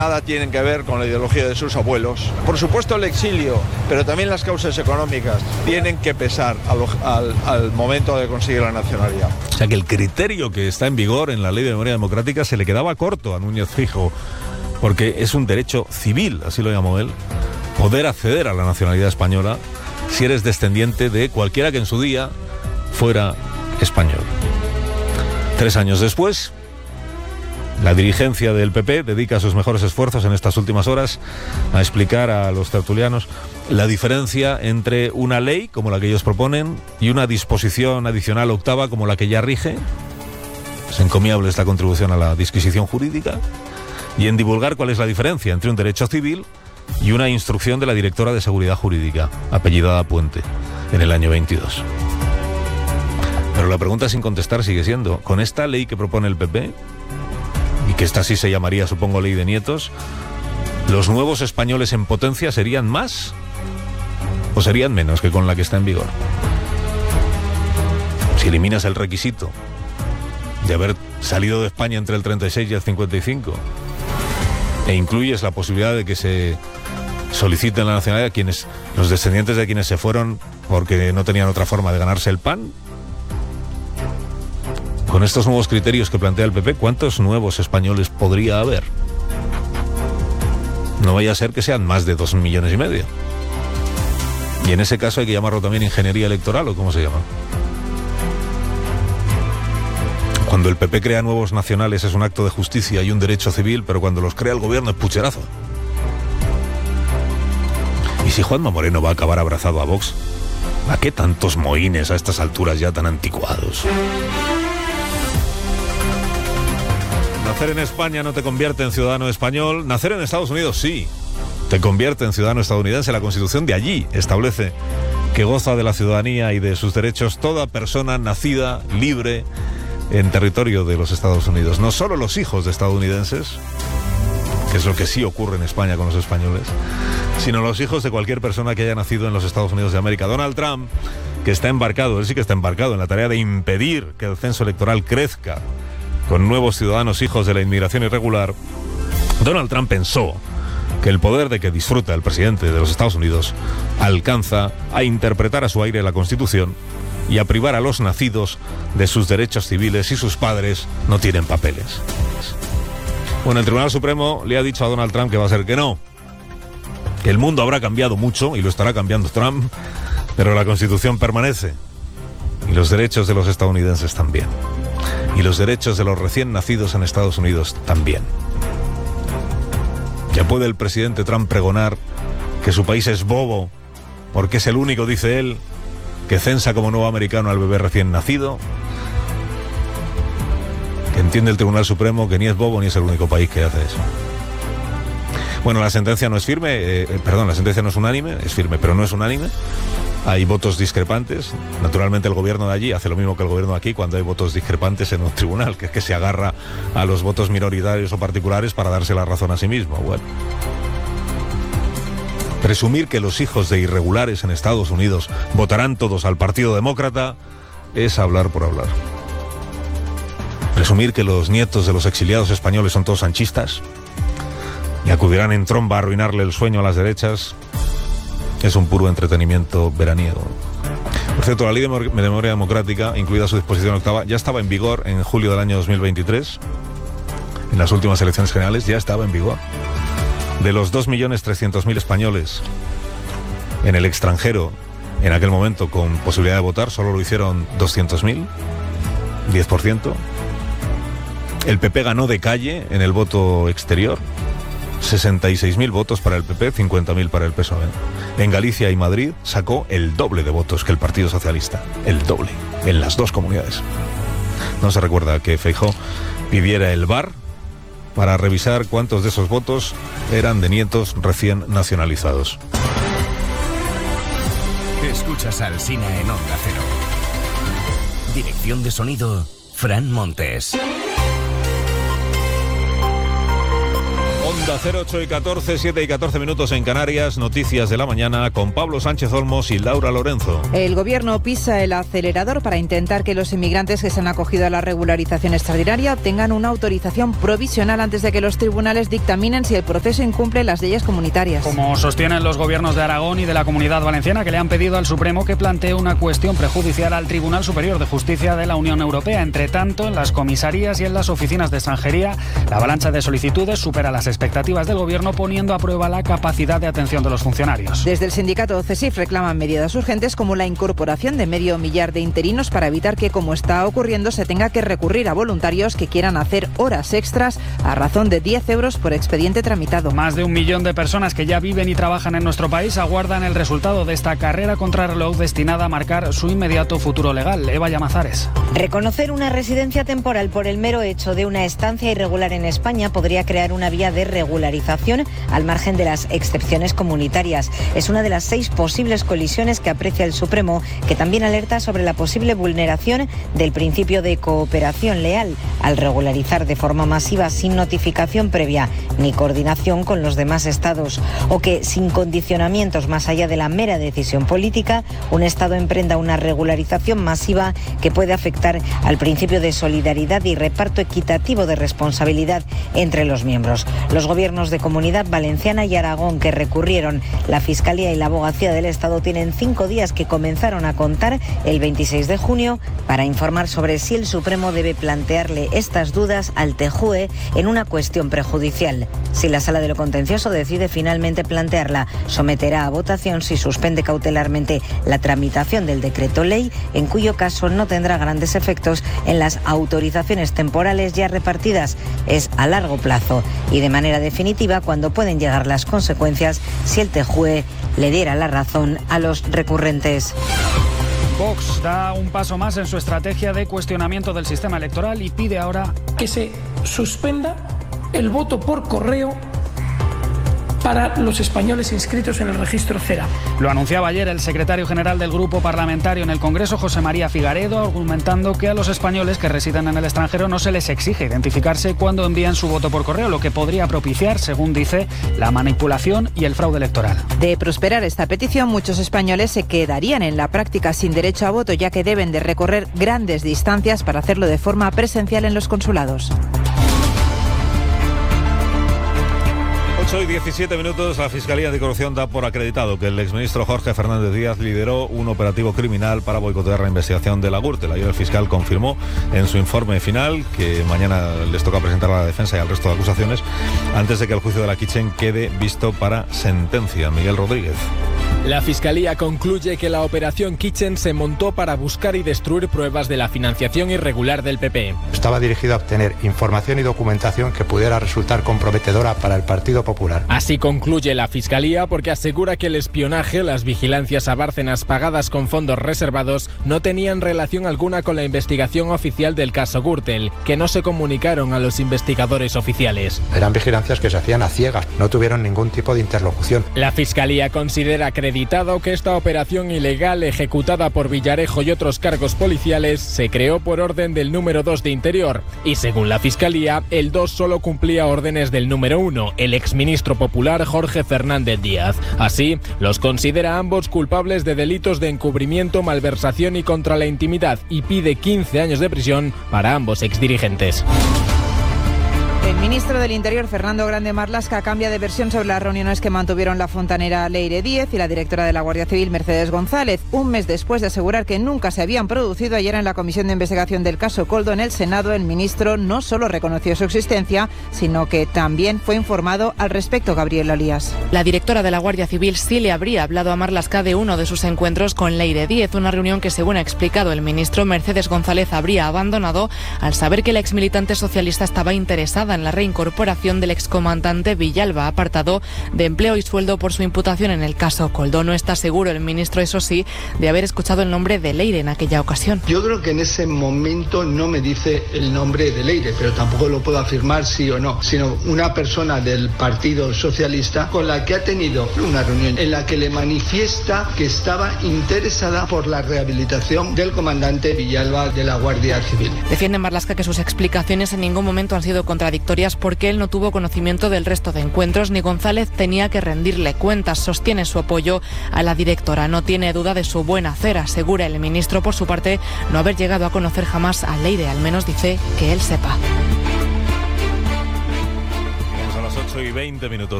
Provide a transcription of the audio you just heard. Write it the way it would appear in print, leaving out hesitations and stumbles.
Nada tienen que ver con la ideología de sus abuelos. Por supuesto el exilio, pero también las causas económicas tienen que pesar al momento de conseguir la nacionalidad. O sea que el criterio que está en vigor en la Ley de Memoria Democrática se le quedaba corto a Núñez Fijo, porque es un derecho civil, así lo llamó él, poder acceder a la nacionalidad española si eres descendiente de cualquiera que en su día fuera español. 3 años después, la dirigencia del PP dedica sus mejores esfuerzos en estas últimas horas a explicar a los tertulianos la diferencia entre una ley, como la que ellos proponen, y una disposición adicional octava, como la que ya rige. Es encomiable esta contribución a la disquisición jurídica. Y en divulgar cuál es la diferencia entre un derecho civil y una instrucción de la directora de Seguridad Jurídica, apellidada Puente, en el año 22. Pero la pregunta sin contestar sigue siendo, ¿con esta ley que propone el PP, y que esta sí se llamaría, supongo, ley de nietos, los nuevos españoles en potencia serían más o serían menos que con la que está en vigor? Si eliminas el requisito de haber salido de España entre el 36 y el 55 e incluyes la posibilidad de que se soliciten la nacionalidad los descendientes de quienes se fueron porque no tenían otra forma de ganarse el pan, con estos nuevos criterios que plantea el PP, ¿cuántos nuevos españoles podría haber? No vaya a ser que sean más de 2,5 millones. Y en ese caso hay que llamarlo también ingeniería electoral, ¿o cómo se llama? Cuando el PP crea nuevos nacionales es un acto de justicia y un derecho civil, pero cuando los crea el gobierno es pucherazo. ¿Y si Juanma Moreno va a acabar abrazado a Vox? ¿A qué tantos mohines a estas alturas ya tan anticuados? Nacer en España no te convierte en ciudadano español. Nacer en Estados Unidos sí, te convierte en ciudadano estadounidense. La Constitución de allí establece que goza de la ciudadanía y de sus derechos toda persona nacida libre en territorio de los Estados Unidos. No solo los hijos de estadounidenses, que es lo que sí ocurre en España con los españoles, sino los hijos de cualquier persona que haya nacido en los Estados Unidos de América. Donald Trump, que está embarcado, él sí que está embarcado en la tarea de impedir que el censo electoral crezca con nuevos ciudadanos hijos de la inmigración irregular. Donald Trump pensó que el poder de que disfruta el presidente de los Estados Unidos alcanza a interpretar a su aire la Constitución y a privar a los nacidos de sus derechos civiles si sus padres no tienen papeles. Bueno, el Tribunal Supremo le ha dicho a Donald Trump que va a ser que no, que el mundo habrá cambiado mucho y lo estará cambiando Trump, pero la Constitución permanece y los derechos de los estadounidenses también. Y los derechos de los recién nacidos en Estados Unidos también. ¿Ya puede el presidente Trump pregonar que su país es bobo porque es el único, dice él, que censa como nuevo americano al bebé recién nacido? Que entiende el Tribunal Supremo que ni es bobo ni es el único país que hace eso. Bueno, la sentencia no es firme, la sentencia no es unánime, es firme, pero no es unánime. Hay votos discrepantes. Naturalmente el gobierno de allí hace lo mismo que el gobierno de aquí cuando hay votos discrepantes en un tribunal, que es que se agarra a los votos minoritarios o particulares para darse la razón a sí mismo. Bueno, presumir que los hijos de irregulares en Estados Unidos votarán todos al Partido Demócrata es hablar por hablar. Presumir que los nietos de los exiliados españoles son todos sanchistas y acudirán en tromba a arruinarle el sueño a las derechas es un puro entretenimiento veraniego. Por cierto, la Ley de Memoria Democrática, incluida su disposición octava, ya estaba en vigor en julio del año 2023. En las últimas elecciones generales ya estaba en vigor. De los 2.300.000 españoles en el extranjero, en aquel momento con posibilidad de votar, solo lo hicieron 200.000, 10%. El PP ganó de calle en el voto exterior. 66.000 votos para el PP, 50.000 para el PSOE. En Galicia y Madrid sacó el doble de votos que el Partido Socialista. El doble, en las dos comunidades. No se recuerda que Feijóo pidiera el VAR para revisar cuántos de esos votos eran de nietos recién nacionalizados. Escuchas al Alsina en Onda Cero. Dirección de sonido, Fran Montes. Onda 08 y 14, 7 y 14 minutos en Canarias. Noticias de la mañana con Pablo Sánchez Olmos y Laura Lorenzo. El gobierno pisa el acelerador para intentar que los inmigrantes que se han acogido a la regularización extraordinaria obtengan una autorización provisional antes de que los tribunales dictaminen si el proceso incumple las leyes comunitarias. Como sostienen los gobiernos de Aragón y de la Comunidad Valenciana, que le han pedido al Supremo que plantee una cuestión prejudicial al Tribunal Superior de Justicia de la Unión Europea. Entre tanto, en las comisarías y en las oficinas de extranjería, la avalancha de solicitudes supera las expectativas del gobierno, poniendo a prueba la capacidad de atención de los funcionarios. Desde el sindicato CESIF reclaman medidas urgentes como la incorporación de 500.000 de interinos para evitar que, como está ocurriendo, se tenga que recurrir a voluntarios que quieran hacer horas extras a razón de 10 euros por expediente tramitado. Más de 1 millón de personas que ya viven y trabajan en nuestro país aguardan el resultado de esta carrera contrarreloj destinada a marcar su inmediato futuro legal. Eva Llamazares. Reconocer una residencia temporal por el mero hecho de una estancia irregular en España podría crear una vía de regularización al margen de las excepciones comunitarias. Es una de las 6 posibles colisiones que aprecia el Supremo, que también alerta sobre la posible vulneración del principio de cooperación leal al regularizar de forma masiva sin notificación previa ni coordinación con los demás estados, o que sin condicionamientos más allá de la mera decisión política, un estado emprenda una regularización masiva que puede afectar al principio de solidaridad y reparto equitativo de responsabilidad entre los miembros. Los gobiernos de Comunidad Valenciana y Aragón, que recurrieron, la Fiscalía y la Abogacía del Estado, tienen 5 días que comenzaron a contar el 26 de junio para informar sobre si el Supremo debe plantearle estas dudas al TJUE en una cuestión prejudicial. Si la Sala de lo Contencioso decide finalmente plantearla, someterá a votación si suspende cautelarmente la tramitación del decreto ley, en cuyo caso no tendrá grandes efectos en las autorizaciones temporales ya repartidas. Es a largo plazo y de manera definitiva cuando pueden llegar las consecuencias si el TJUE le diera la razón a los recurrentes. Vox da un paso más en su estrategia de cuestionamiento del sistema electoral y pide ahora que se suspenda el voto por correo para los españoles inscritos en el registro CERA. Lo anunciaba ayer el secretario general del Grupo Parlamentario en el Congreso, José María Figaredo, argumentando que a los españoles que residen en el extranjero no se les exige identificarse cuando envían su voto por correo, lo que podría propiciar, según dice, la manipulación y el fraude electoral. De prosperar esta petición, muchos españoles se quedarían en la práctica sin derecho a voto, ya que deben de recorrer grandes distancias para hacerlo de forma presencial en los consulados. 8 y 17 minutos, la Fiscalía Anticorrupción da por acreditado que el exministro Jorge Fernández Díaz lideró un operativo criminal para boicotear la investigación de la Gürtel. Ayer el fiscal confirmó en su informe final que mañana les toca presentar a la defensa y al resto de acusaciones antes de que el juicio de la Kitchen quede visto para sentencia. Miguel Rodríguez. La Fiscalía concluye que la operación Kitchen se montó para buscar y destruir pruebas de la financiación irregular del PP. Estaba dirigido a obtener información y documentación que pudiera resultar comprometedora para el Partido Popular. Así concluye la Fiscalía, porque asegura que el espionaje, las vigilancias a Bárcenas pagadas con fondos reservados, no tenían relación alguna con la investigación oficial del caso Gürtel, que no se comunicaron a los investigadores oficiales. Eran vigilancias que se hacían a ciegas, no tuvieron ningún tipo de interlocución. La Fiscalía considera acreditado que esta operación ilegal ejecutada por Villarejo y otros cargos policiales se creó por orden del número 2 de Interior y, según la Fiscalía, el 2 solo cumplía órdenes del número 1, el exministro popular Jorge Fernández Díaz. Así, los considera ambos culpables de delitos de encubrimiento, malversación y contra la intimidad y pide 15 años de prisión para ambos exdirigentes. El ministro del Interior, Fernando Grande Marlaska, cambia de versión sobre las reuniones que mantuvieron la fontanera Leire Díez y la directora de la Guardia Civil, Mercedes González, un mes después de asegurar que nunca se habían producido. Ayer en la Comisión de Investigación del caso Koldo en el Senado, el ministro no solo reconoció su existencia, sino que también fue informado al respecto. Gabriela Olías. La directora de la Guardia Civil sí le habría hablado a Marlaska de uno de sus encuentros con Leire Díez, una reunión que, según ha explicado el ministro, Mercedes González habría abandonado al saber que la exmilitante socialista estaba interesada en la reincorporación del excomandante Villalba, apartado de empleo y sueldo por su imputación en el caso Koldo. No está seguro el ministro, eso sí, de haber escuchado el nombre de Leire en aquella ocasión. Yo creo que en ese momento no me dice el nombre de Leire, pero tampoco lo puedo afirmar sí o no, sino una persona del Partido Socialista con la que ha tenido una reunión en la que le manifiesta que estaba interesada por la rehabilitación del comandante Villalba de la Guardia Civil. Defiende Marlaska que sus explicaciones en ningún momento han sido contradictorias contradictorias porque él no tuvo conocimiento del resto de encuentros ni González tenía que rendirle cuentas. Sostiene su apoyo a la directora. No tiene duda de su buen hacer, asegura el ministro, por su parte, no haber llegado a conocer jamás a Leire, al menos dice que él sepa. Vamos a las 8:20.